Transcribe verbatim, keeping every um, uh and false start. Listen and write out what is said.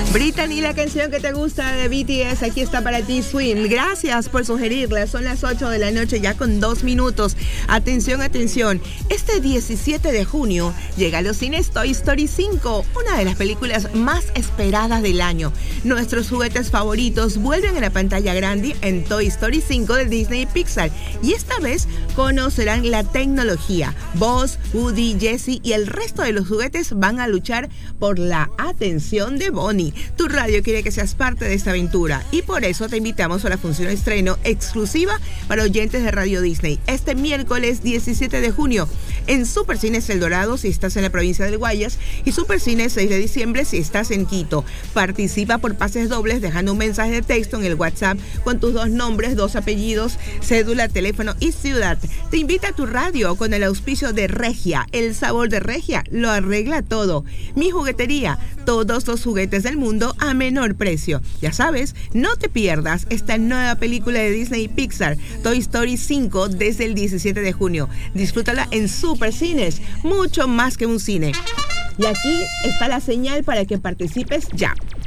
Brittany, la canción que te gusta de B T S, aquí está para ti, Swim. Gracias por sugerirla. Son las ocho de la noche ya con dos minutos. Atención, atención. Este diecisiete de junio llega a los cines Toy Story cinco, una de las películas más esperadas del año. Nuestros juguetes favoritos vuelven a la pantalla grande en Toy Story cinco de Disney y Pixar. Y esta vez conocerán la tecnología. Buzz, Woody, Jessie y el resto de los juguetes van a luchar por la atención de Bonnie. Tu radio quiere que seas parte de esta aventura y por eso te invitamos a la función de estreno exclusiva para oyentes de Radio Disney este miércoles diecisiete de junio en Supercines El Dorado si estás en la provincia del Guayas y Supercines seis de diciembre si estás en Quito. Participa por pases dobles dejando un mensaje de texto en el WhatsApp con tus dos nombres, dos apellidos, cédula, teléfono y ciudad. Te invita a tu radio con el auspicio de Regia. El sabor de Regia lo arregla todo. Mi juguetería, todos los juguetes del mundo a menor precio. Ya sabes, no te pierdas esta nueva película de Disney y Pixar, Toy Story cinco, desde el diecisiete de junio. Disfrútala en Supercines, mucho más que un cine. Y aquí está la señal para que participes ya.